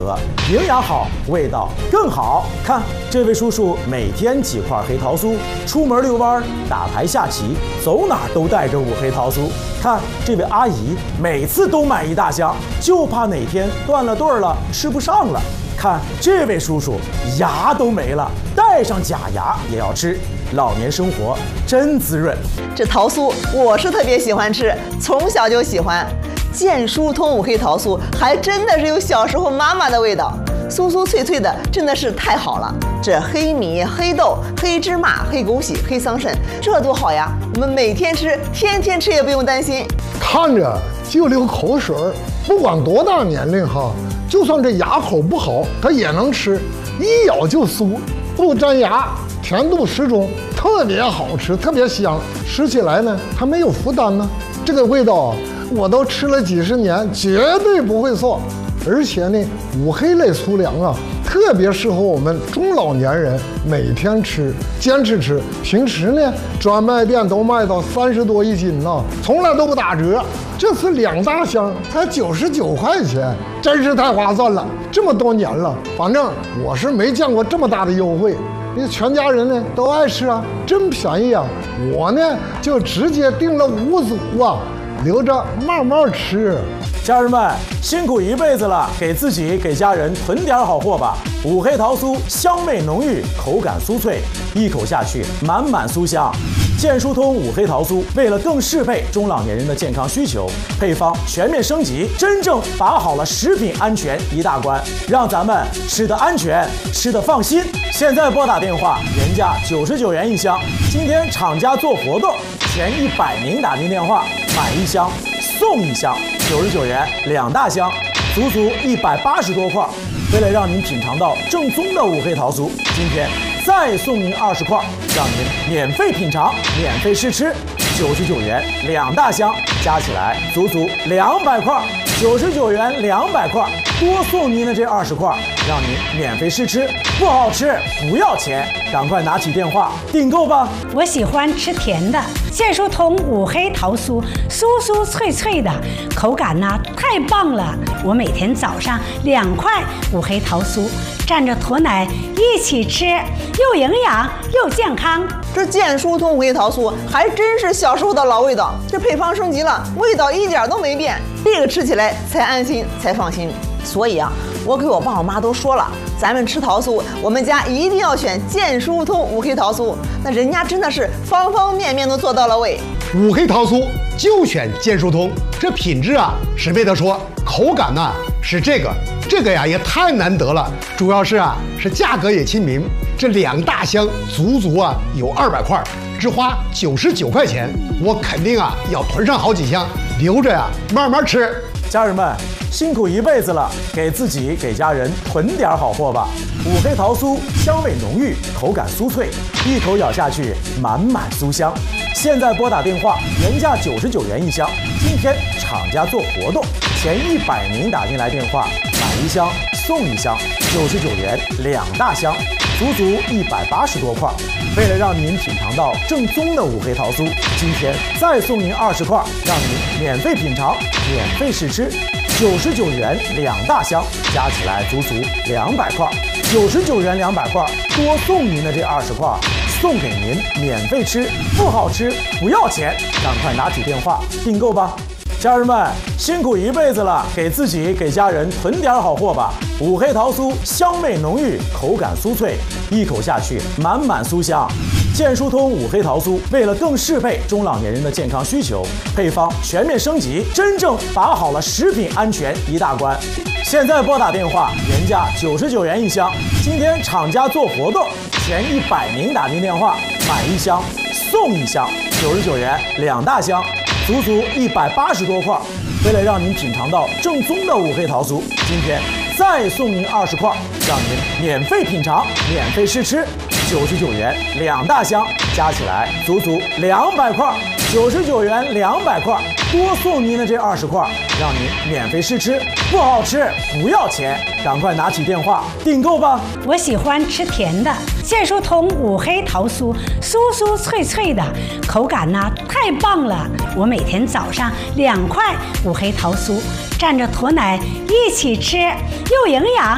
营养好，味道更好。看这位叔叔每天几块黑桃酥，出门遛弯、打牌下棋，走哪都带着5黑桃酥。看这位阿姨每次都买一大箱，就怕哪天断了顿了吃不上了。看这位叔叔牙都没了，带上假牙也要吃。老年生活真滋润。 这桃酥我是特别喜欢吃，从小就喜欢。健疏通5黑桃酥还真的是有小时候妈妈的味道，酥酥脆脆的，真的是太好了。这黑米、黑豆、黑芝麻、黑枸杞、黑桑葚，这多好呀！我们每天吃，天天吃也不用担心。 看着就流口水儿，不管多大年龄哈，就算这牙口不好，他也能吃，一咬就酥，不粘牙，甜度适中，特别好吃，特别香。吃起来呢还没有负担呢，这个味道我都吃了几十年，绝对不会错。而且呢，5黑类粗粮啊，特别适合我们中老年人每天吃，坚持吃。平时呢，专卖店都卖到30多一斤呢，从来都不打折。这次2大箱才99块钱，真是太划算了。这么多年了，反正我是没见过这么大的优惠。你全家人呢都爱吃啊，真便宜啊！我呢就直接订了5组啊，留着慢慢吃。 家人们辛苦一辈子了，给自己给家人囤点好货吧。5黑桃酥香味浓郁，口感酥脆，一口下去满满酥香。健疏通5黑桃酥为了更适配中老年人的健康需求，配方全面升级，真正把好了食品安全一大关，让咱们吃得安全，吃得放心。现在拨打电话，原价99元一箱，今天厂家做活动，前100名打进电话买1箱送1箱，99元2大箱，足足180多块。为了让您品尝到正宗的5黑桃酥，今天再送您20块，让您免费品尝、免费试吃，99元2大箱，加起来足足200块，99元200块，多送您的这20块，让您免费试吃，不好吃不要钱，赶快拿起电话订购吧。 我喜欢吃甜的，健疏通5黑桃酥，酥酥脆脆的，口感呢太棒了。我每天早上2块5黑桃酥，蘸着驼奶一起吃，又营养又健康。 这健疏通5黑桃酥还真是小时候的老味道，这配方升级了，味道一点都没变，这个吃起来才安心才放心。所以啊，我给我爸我妈都说了，咱们吃桃酥，我们家一定要选健疏通5黑桃酥，那人家真的是方方面面都做到了位。 5黑桃酥就选健疏通，这品质啊是没得说，口感呢是这个呀也太难得了，主要是是价格也亲民，这2大箱足足有200块，只花99块钱，我肯定要囤上好几箱，留着慢慢吃。 家人们辛苦一辈子了，给自己给家人囤点好货吧。5黑桃酥香味浓郁，口感酥脆，一口咬下去满满酥香。现在拨打电话，原价99元一箱，今天厂家做活动，前100名打进来电话买1箱送1箱，99元2大箱，足足180多块。为了让您品尝到正宗的5黑桃酥，今天再送您20块，让您免费品尝、免费试吃，99元2大箱，加起来足足200块，99元200块，多送您的这20块，送给您免费吃，不好吃不要钱，赶快拿起电话订购吧。家人们辛苦一辈子了，给自己给家人囤点好货吧。5黑桃酥香味浓郁，口感酥脆，一口下去满满酥香。健疏通5黑桃酥为了更适配中老年人的健康需求，配方全面升级，真正把好了食品安全一大关。现在拨打电话，原价99元一箱，今天厂家做活动，前100名打进电话买1箱送1箱，99元2大箱，足足180多块。为了让您品尝到正宗的5黑桃酥，今天再送您20块，让您免费品尝、免费试吃，99元2大箱，加起来足足200块，99元200块，多送您的这20块，让您免费试吃，不好吃不要钱，赶快拿起电话订购吧。 我喜欢吃甜的，健疏通5黑桃酥，酥酥脆脆的，口感呢太棒了。我每天早上2块5黑桃酥，蘸着驼奶一起吃，又营养